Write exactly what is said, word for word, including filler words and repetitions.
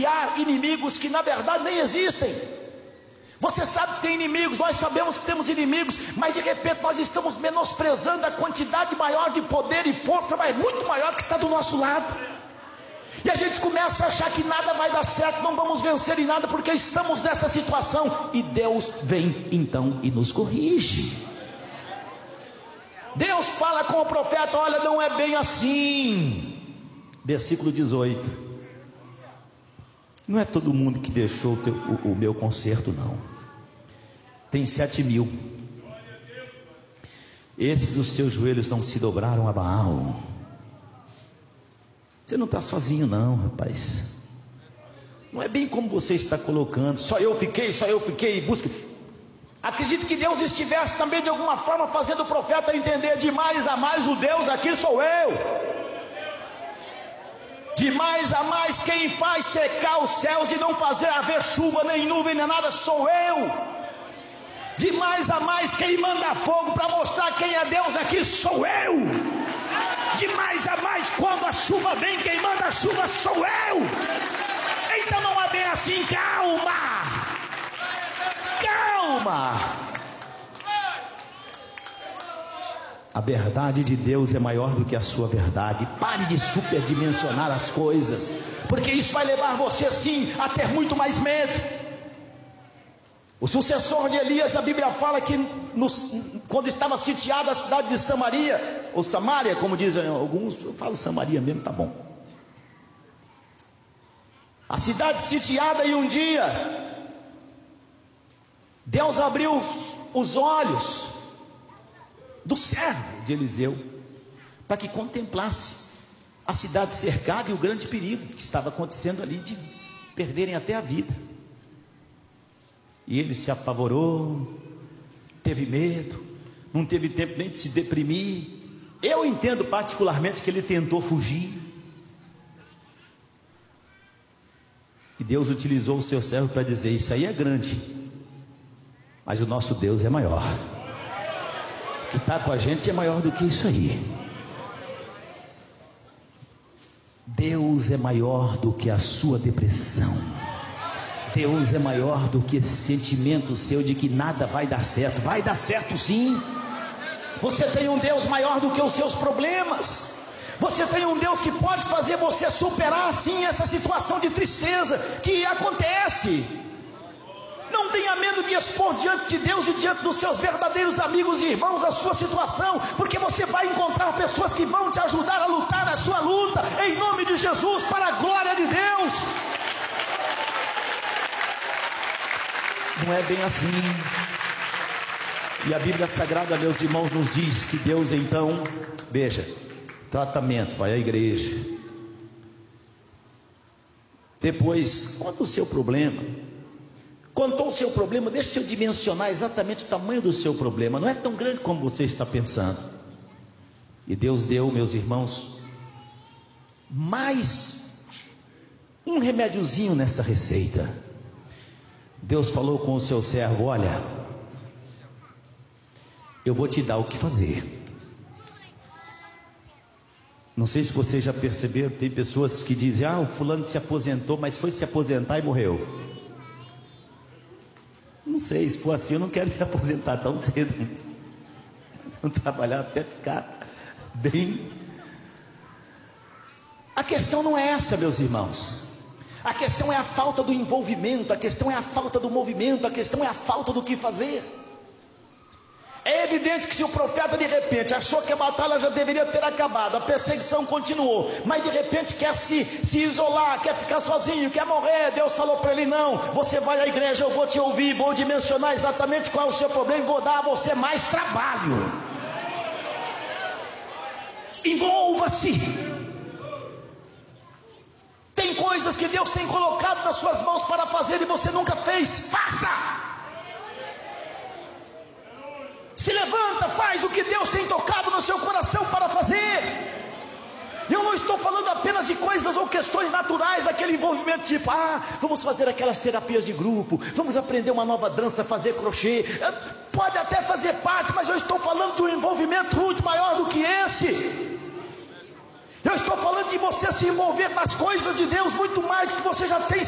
criar inimigos que na verdade nem existem. Você sabe que tem inimigos, nós sabemos que temos inimigos, mas de repente nós estamos menosprezando a quantidade maior de poder e força, mas muito maior que está do nosso lado. E a gente começa a achar que nada vai dar certo, não vamos vencer em nada, porque estamos nessa situação. E Deus vem então e nos corrige. Deus fala com o profeta: olha, não é bem assim. Versículo dezoito. Não é todo mundo que deixou o, teu, o, o meu conserto, não. Tem sete mil. Esses os seus joelhos não se dobraram a Baal. Você não está sozinho não, rapaz. Não é bem como você está colocando. Só eu fiquei, só eu fiquei. Busca. Acredito que Deus estivesse também de alguma forma fazendo o profeta entender: de mais a mais o Deus aqui sou eu. De mais a mais quem faz secar os céus e não fazer haver chuva, nem nuvem, nem nada, sou eu. De mais a mais quem manda fogo para mostrar quem é Deus aqui, sou eu. De mais a mais quando a chuva vem, quem manda a chuva sou eu. Então não é bem assim. Calma, calma. A verdade de Deus é maior do que a sua verdade. Pare de superdimensionar as coisas, porque isso vai levar você sim a ter muito mais medo. O sucessor de Elias, a Bíblia fala que nos, quando estava sitiada a cidade de Samaria, ou Samaria, como dizem alguns, eu falo Samaria mesmo, tá bom. A cidade sitiada, e um dia Deus abriu os, os olhos do servo de Eliseu, para que contemplasse a cidade cercada e o grande perigo que estava acontecendo ali, de perderem até a vida. E ele se apavorou, teve medo, não teve tempo nem de se deprimir. Eu entendo particularmente que ele tentou fugir, e Deus utilizou o seu servo para dizer: isso aí é grande, mas o nosso Deus é maior. O que está com a gente é maior do que isso aí. Deus é maior do que a sua depressão. Deus é maior do que esse sentimento seu de que nada vai dar certo. Vai dar certo sim. Você tem um Deus maior do que os seus problemas. Você tem um Deus que pode fazer você superar sim essa situação de tristeza que acontece. Não tenha medo de expor diante de Deus e diante dos seus verdadeiros amigos e irmãos a sua situação, porque você vai encontrar pessoas que vão te ajudar a lutar a sua luta, em nome de Jesus, para a glória de Deus. Não é bem assim. E a Bíblia Sagrada, meus irmãos, nos diz que Deus então, veja, tratamento, vai à igreja. Depois, conta o seu problema. Contou o seu problema, deixa eu dimensionar exatamente o tamanho do seu problema. Não é tão grande como você está pensando. E Deus deu, meus irmãos, mais um remédiozinho nessa receita. Deus falou com o seu servo: olha, eu vou te dar o que fazer. Não sei se vocês já perceberam, tem pessoas que dizem: ah, o fulano se aposentou, mas foi se aposentar e morreu. Não sei, se for assim, eu não quero me aposentar tão cedo. Vou trabalhar até ficar bem. A questão não é essa, meus irmãos. A questão é a falta do envolvimento, a questão é a falta do movimento, a questão é a falta do que fazer. É evidente que se o profeta de repente achou que a batalha já deveria ter acabado, a perseguição continuou, mas de repente quer se, se isolar, quer ficar sozinho, quer morrer, Deus falou para ele: não, você vai à igreja, eu vou te ouvir, vou dimensionar exatamente qual é o seu problema e vou dar a você mais trabalho. Envolva-se. Tem coisas que Deus tem colocado nas suas mãos para fazer e você nunca fez. Faça! Se levanta, faz o que Deus tem tocado no seu coração para fazer. Eu não estou falando apenas de coisas ou questões naturais, daquele envolvimento tipo: ah, vamos fazer aquelas terapias de grupo, vamos aprender uma nova dança, fazer crochê. Pode até fazer parte, mas eu estou falando de um envolvimento muito maior do que esse. Eu estou falando de você se envolver nas coisas de Deus muito mais do que você já tem